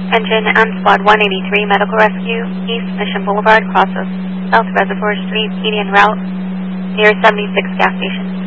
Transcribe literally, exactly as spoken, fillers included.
Engine and Squad one eighty-three Medical Rescue, East Mission Boulevard, crosses South Reservoir Street, median route, near seventy-six gas station.